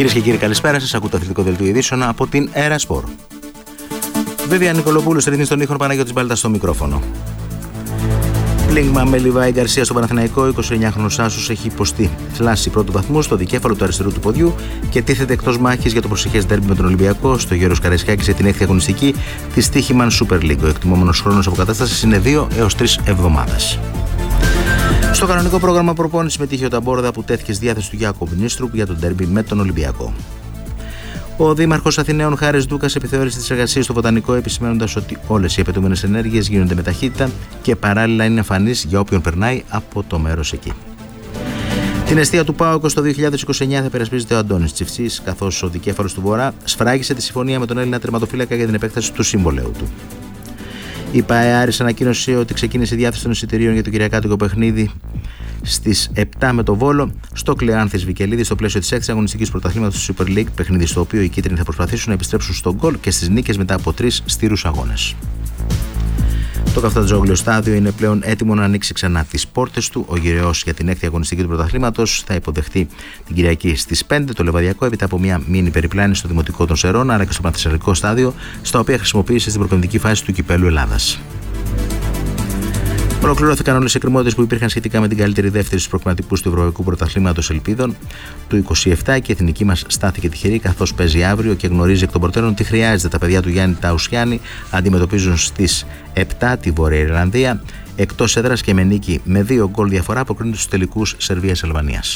Κυρίες και κύριοι, καλησπέρα σας. Ακούτε το αθλητικό δελτίο ειδήσεων από την Έρα Σπορ. Βέβαια, Νικολοπούλος ρυθμίζει τον ήχο, Παναγιώτης Μπάλτας στο μικρόφωνο. Πλήγμα με Λιβάη Γκαρσία στο Παναθηναϊκό. 29χρονος Άσος έχει υποστεί θλάση πρώτου βαθμού στο δικέφαλο του αριστερού του ποδιού και τίθεται εκτός μάχης για το προσεχές ντέρμπι με τον Ολυμπιακό στο Γιώργος Καραϊσκάκης για την έκτη αγωνιστική της Τύχημαν Super League. Ο εκτιμόμενος χρόνος αποκατάστασης είναι 2 έως 3 εβδομάδες. Στο κανονικό πρόγραμμα προπόνηση μετήχε ο Ταμπόρδα που τέθηκε στη διάθεση του Γιάκοβ Νίστρουπ για τον ντέρμπι με τον Ολυμπιακό. Ο Δήμαρχος Αθηναίων Χάρης Ντούκας επιθεώρησε τις εργασίες στο Βοτανικό, επισημαίνοντας ότι όλες οι απαιτούμενες ενέργειες γίνονται με ταχύτητα και παράλληλα είναι εμφανείς για όποιον περνάει από το μέρος εκεί. Την εστία του ΠΑΟΚ στο 2029 θα υπερασπίζεται ο Αντώνης Τσιφτσής, καθώς ο δικέφαλος του Βορρά σφράγισε τη συμφωνία με τον Έλληνα τερματοφύλακα για την επέκταση του συμβολαίου του. Η ΠΑΕΑΡΙΣ ανακοίνωσε ότι ξεκίνησε η διάθεση των εισιτηρίων για το κυριακάτικο παιχνίδι στις 7 με το Βόλο στο Κλεάνθης Βικελίδη στο πλαίσιο της 6ης αγωνιστικής πρωταθλήματος του Super League, παιχνίδι στο οποίο οι κίτρινοι θα προσπαθήσουν να επιστρέψουν στον γκολ και στις νίκες μετά από 3 στήρους αγώνες. Το Καφτατζόγλιο στάδιο είναι πλέον έτοιμο να ανοίξει ξανά τις πόρτες του. Ο γυραιός για την 6η αγωνιστική του πρωταθλήματος θα υποδεχτεί την Κυριακή στις 5 το Λεβαδιακό, έπειτα από μια μίνι περιπλάνηση στο Δημοτικό των Σερών αλλά και στο Πανθεσσαλικό στάδιο, στα οποία χρησιμοποίησε στην προπονητική φάση του Κυπέλλου Ελλάδας. Ολοκληρώθηκαν όλες οι εκκρεμότητες που υπήρχαν σχετικά με την καλύτερη δεύτερη στους προκριματικούς του Ευρωπαϊκού Πρωταθλήματος Ελπίδων του 27 και η εθνική μας στάθηκε τυχερή, καθώς παίζει αύριο και γνωρίζει εκ των προτέρων τι χρειάζεται. Τα παιδιά του Γιάννη Ταουσιάννη αντιμετωπίζουν στις 7 τη Βόρεια Ιρλανδία εκτός έδρας και με νίκη με 2 γκολ διαφορά αποκρίνονται στους τελικούς Σερβίας-Αλβανίας.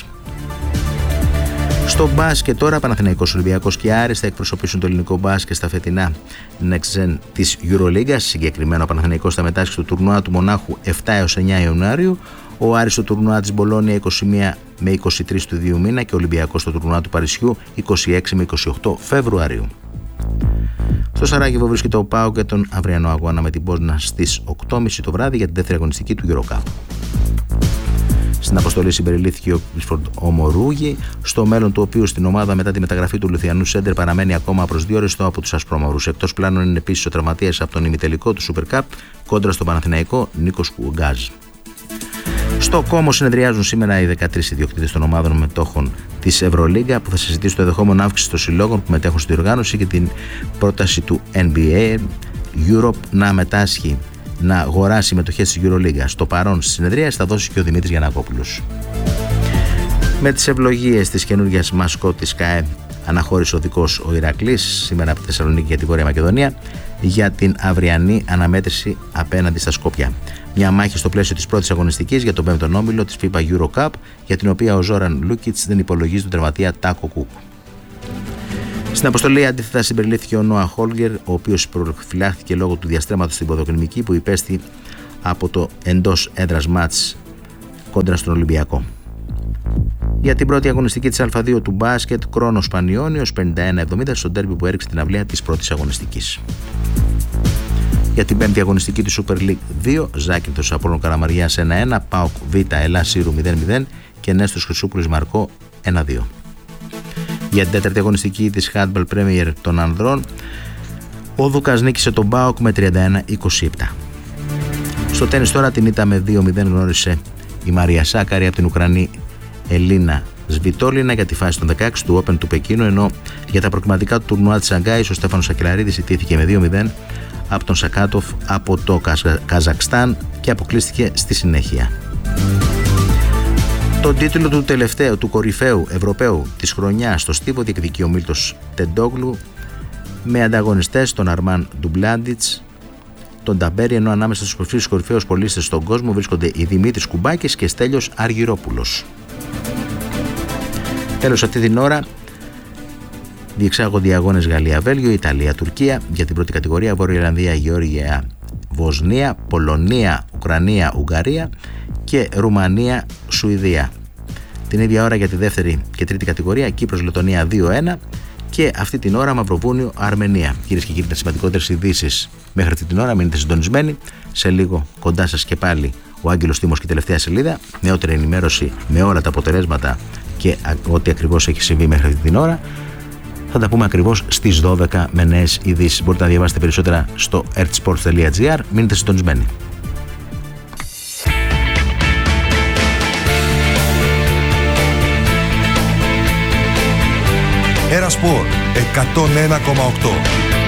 Στο μπάσκετ τώρα, Παναθηναϊκός, Ολυμπιακός και Άρης θα εκπροσωπήσουν το ελληνικό μπάσκετ στα φετινά Next Gen της EuroLeague. Συγκεκριμένα, ο Παναθηναϊκός θα μετάσχει στο τουρνουά του Μονάχου 7 έως 9 Ιανουαρίου, ο Άρης στο τουρνουά της Μπολόνια 21 με 23 του ίδιου μήνα και ο Ολυμπιακός στο τουρνουά του Παρισιού 26 με 28 Φεβρουαρίου. Στο Σαράγεβο βρίσκεται ο ΠΑΟΚ για τον αυριανό αγώνα με την Πόσνα στις 8.30 το βράδυ για την δεύτερη αγωνιστική του EuroCup. Στην αποστολή συμπεριλήφθηκε ο Κλίσφορντ Ομορούγη, στο μέλλον του οποίου στην ομάδα μετά τη μεταγραφή του Λουθιανού Σέντερ παραμένει ακόμα προσδιοριστό από τους ασπρόμαυρους. Εκτός πλάνων είναι επίσης ο τραυματίας από τον ημιτελικό του Super Cup κόντρα στον Παναθηναϊκό Νίκος Κουγκάζ. Στο Κόμο συνεδριάζουν σήμερα οι 13 ιδιοκτήτες των ομάδων μετόχων της Ευρωλίγκα που θα συζητήσουν το ενδεχόμενο αύξηση των συλλόγων που μετέχουν στη διοργάνωση και την πρόταση του NBA Europe να μετάσχει να αγοράσει μετοχές της EuroLeague. Στο παρόν στη συνεδρία θα δώσει και ο Δημήτρης Γιαννακόπουλος. Με τις ευλογίες της καινούργιας μασκότ της ΚΑΕ αναχώρησε ο δικός ο Ηρακλής σήμερα από τη Θεσσαλονίκη για τη Βόρεια Μακεδονία για την αυριανή αναμέτρηση απέναντι στα Σκόπια. Μια μάχη στο πλαίσιο της πρώτης αγωνιστικής για τον 5ο όμιλο της FIBA EuroCup, για την οποία ο Ζόραν Λούκιτς δεν υπολογίζει τον τερματία Τάκο Κουκ. Στην αποστολή αντίθετα συμπεριλήφθηκε ο Νόα Χόλγκερ, ο οποίος προφυλάχθηκε λόγω του διαστρέμματος στην ποδοκρινική που υπέστη από το εντός έδρας μάτς κόντρα στον Ολυμπιακό. Για την πρώτη αγωνιστική της Α2 του μπάσκετ, Κρόνος Πανιώνιος 51-70 στο ντέρμπι που έριξε την αυλαία της πρώτης αγωνιστικής. Για την πέμπτη αγωνιστική του Super League 2, Ζάκυνθος Απόλλων Καραμαριάς 1-1, ΠΑΟΚ Β Ελλάς Σύρου 0-0 και Νέστος Χρυσούπολης Μαρκό 1-2. Για την τέταρτη αγωνιστική της Handball Premier των ανδρών, ο Δούκας νίκησε τον ΠΑΟΚ με 31-27. Στο τένις τώρα την ήττα με 2-0 γνώρισε η Μαρία Σάκαρη από την Ουκρανή Ελίνα Σβιτόλινα για τη φάση των 16 του Open του Πεκίνου, ενώ για τα προκριματικά του τουρνουά της Σαγκάης ο Στέφανος Σακελαρίδης ιτήθηκε με 2-0 από τον Σακάτοφ από το Καζακστάν και αποκλείστηκε στη συνέχεια. Τον τίτλο του τελευταίου, του κορυφαίου Ευρωπαίου της χρονιάς στο στίβο διεκδικεί ο Μίλτος Τεντόγλου με ανταγωνιστές τον Αρμάν Ντουμπλάντιτς, τον Ταμπέρι, ενώ ανάμεσα στους προφίλους κορυφαίους πολίστες στον κόσμο βρίσκονται οι Δημήτρης Κουμπάκης και Στέλιος Αργυρόπουλος. Τέλος, αυτή την ώρα διεξάγονται οι αγώνες Γαλλία-Βέλγιο, Ιταλία-Τουρκία για την πρώτη κατηγορία, Βόρεια Ιρλανδία, Γεώργια, Βοσνία, Πολωνία, Ουκρανία, Ουγγαρία και Ρουμανία, Σουηδία. Την ίδια ώρα για τη δεύτερη και τρίτη κατηγορία, Κύπρος, Λετωνία 2-1 και αυτή την ώρα Μαυροβούνιο, Αρμενία. Κυρίες και κύριοι, τα σημαντικότερες ειδήσεις μέχρι αυτή την ώρα. Μείνετε συντονισμένοι. Σε λίγο κοντά σας και πάλι ο Άγγελος Τίμος και η τελευταία σελίδα. Νεότερη ενημέρωση με όλα τα αποτελέσματα και ό,τι ακριβώς έχει συμβεί μέχρι αυτή την ώρα. Θα τα πούμε ακριβώς στις 12 με νέες ειδήσεις. Μπορείτε να διαβάσετε περισσότερα στο earthsports.gr. Μείνετε συντονισμένοι. Era Sport 101,8.